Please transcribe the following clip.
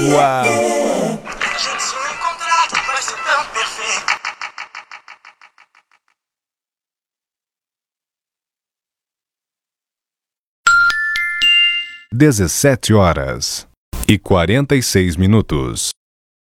Uau! A gente se encontrar vai ser tão perfeito. 17h46.